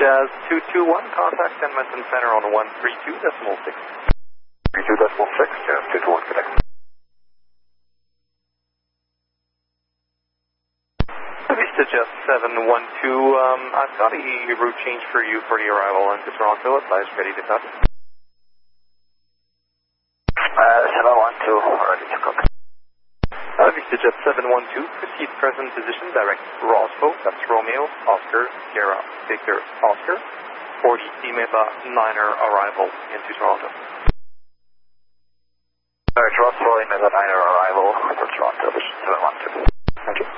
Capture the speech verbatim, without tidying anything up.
Jazz two two one, contact Edmonton Center on one three two decimal six. three two decimal six, Jazz two two one, connect. Vista Jet seven one two, um, I've got a route change for you for the arrival into Toronto. Advise ready to cut. Uh, seven one two, ready to cook. Uh, Vista Jet seven one two, proceed present position, direct Roscoe, that's Romeo, Oscar, Sierra, Victor, Oscar, for the Meta Niner arrival into Toronto. Direct Roscoe, Meta Niner arrival into Toronto, seven one two. Thank you.